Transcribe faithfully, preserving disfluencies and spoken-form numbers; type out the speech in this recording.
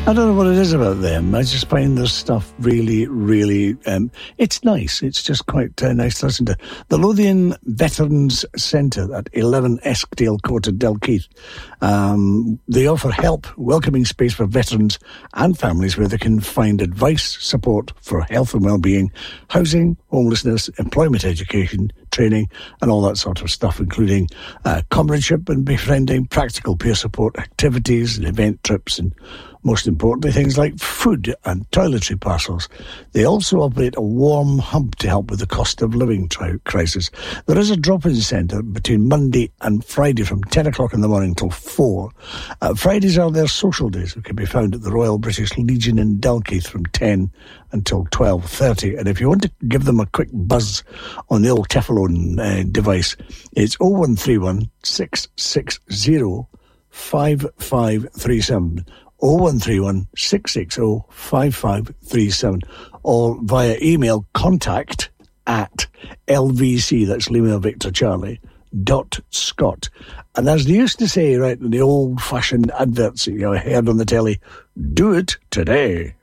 I don't know what it is about them. I just find their stuff really, really... Um, it's nice. It's just quite uh, nice to listen to. The Lothian Veterans Centre at eleven Eskdale Court in Dalkeith. Um, they offer help, welcoming space for veterans and families where they can find advice, support for health and well-being, housing, homelessness, employment, education, training, and all that sort of stuff, including uh, comradeship and befriending, practical peer support activities and event trips, and most importantly, things like food and toiletry parcels. They also operate a warm hub to help with the cost of living tri- crisis. There is a drop-in centre between Monday and Friday from ten o'clock in the morning till four. Uh, Fridays are their social days, which can be found at the Royal British Legion in Dalkeith from ten until twelve thirty. And if you want to give them a quick buzz on the old Teflon uh, device, it's oh one three one, six six zero, five five three seven. oh one three one, six six zero, five five three seven, or via email contact at L V C, that's Lima Victor Charlie, dot Scott. And as they used to say, right, in the old-fashioned adverts you know, heard on the telly, do it today.